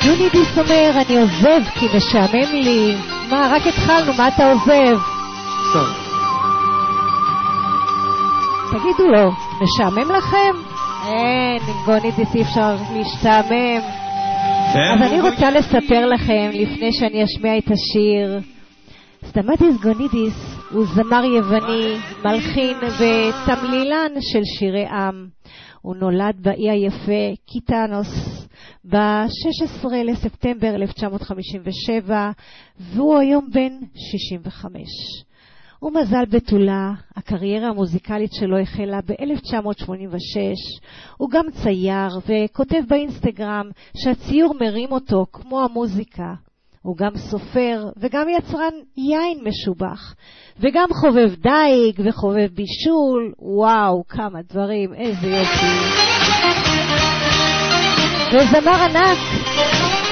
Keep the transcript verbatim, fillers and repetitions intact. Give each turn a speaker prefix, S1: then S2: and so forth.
S1: גונידיס אומר, אני עוזב כי משעמם לי. מה, רק התחלנו, מה אתה עוזב?
S2: סתם.
S1: תגידו לו, משעמם לכם? אין, עם גונידיס אי אפשר להשתעמם. אז אני רוצה לספר לכם, לפני שאני אשמיע את השיר, סטמטיס גונידיס הוא זמר יווני, מלחין ותמלילן של שירי עם. הוא נולד באי היפה קיטאנוס ב-שישה עשר לספטמבר אלף תשע מאות חמישים ושבע, והוא היום בן שישים וחמש. הוא מזל בתולה, הקריירה המוזיקלית שלו החלה ב-אלף תשע מאות שמונים ושש. הוא גם צייר וכותב באינסטגרם שהציור מרים אותו כמו המוזיקה. הוא גם סופר וגם יצרן יין משובח, וגם חובב דייג וחובב בישול. וואו, כמה דברים, איזה יופי. וזמר ענק,